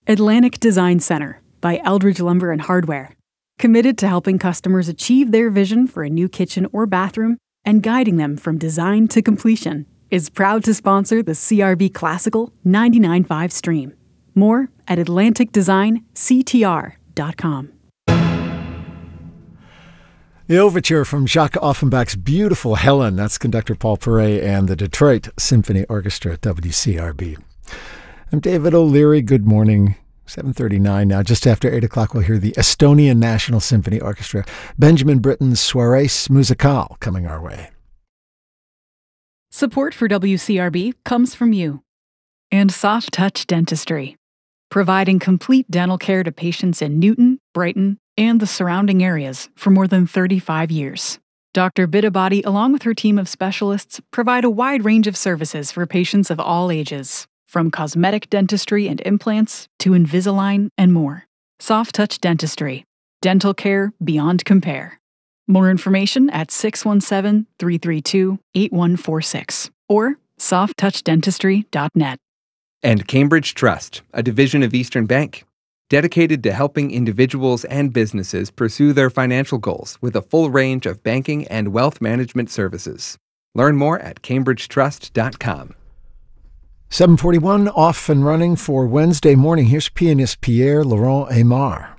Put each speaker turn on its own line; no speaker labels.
Atlantic Design Center by Eldridge Lumber and Hardware. Committed to helping customers achieve their vision for a new kitchen or bathroom and guiding them from design to completion, is proud to sponsor the CRB Classical 99.5 stream. More at atlanticdesignctr.com.
The overture from Jacques Offenbach's beautiful Helen. That's conductor Paul Perret and the Detroit Symphony Orchestra at WCRB. I'm David O'Leary. Good morning. 7:39 now. Just after 8 o'clock, we'll hear the Estonian National Symphony Orchestra. Benjamin Britten's Soirées Musicales coming our way.
Support for WCRB comes from you and Soft Touch Dentistry, providing complete dental care to patients in Newton, Brighton, and the surrounding areas for more than 35 years. Dr. Bitabadi, along with her team of specialists, provide a wide range of services for patients of all ages, from cosmetic dentistry and implants to Invisalign and more. Soft Touch Dentistry. Dental care beyond compare. More information at 617-332-8146 or softtouchdentistry.net.
And Cambridge Trust, a division of Eastern Bank, dedicated to helping individuals and businesses pursue their financial goals with a full range of banking and wealth management services. Learn more at cambridgetrust.com.
7:41 off and running for Wednesday morning. Here's pianist Pierre Laurent Aimard.